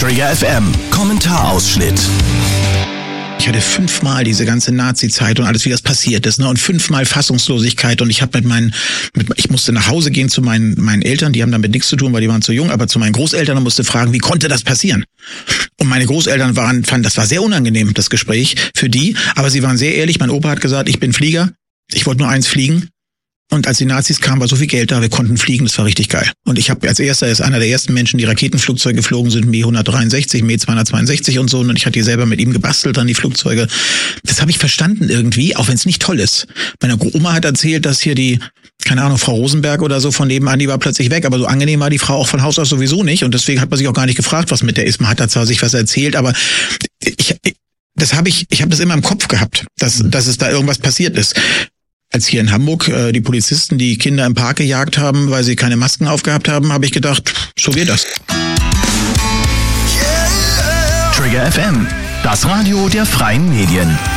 Trigger FM Kommentarausschnitt. Ich hatte 5-mal diese ganze Nazi-Zeit und alles, wie das passiert ist, ne? Und 5-mal Fassungslosigkeit. Und ich habe ich musste nach Hause gehen zu meinen Eltern, die haben damit nichts zu tun, weil die waren zu jung, aber zu meinen Großeltern und musste fragen, wie konnte das passieren? Und meine Großeltern fanden, das war sehr unangenehm, das Gespräch für die, aber sie waren sehr ehrlich. Mein Opa hat gesagt, ich bin Flieger, ich wollte nur eins fliegen. Und als die Nazis kamen, war so viel Geld da, wir konnten fliegen, das war richtig geil. Und ich habe ist einer der ersten Menschen, die Raketenflugzeuge geflogen sind, Me-163, Me-262 und so. Und ich hatte die selber mit ihm gebastelt, dann die Flugzeuge. Das habe ich verstanden irgendwie, auch wenn es nicht toll ist. Meine Oma hat erzählt, dass hier Frau Rosenberg oder so von nebenan, die war plötzlich weg. Aber so angenehm war die Frau auch von Haus aus sowieso nicht. Und deswegen hat man sich auch gar nicht gefragt, was mit der ist. Man hat da zwar sich was erzählt, aber ich habe das immer im Kopf gehabt, dass es da irgendwas passiert ist. Als hier in Hamburg die Polizisten die Kinder im Park gejagt haben, weil sie keine Masken aufgehabt haben, habe ich gedacht, so wird das. Trigger FM, das Radio der freien Medien.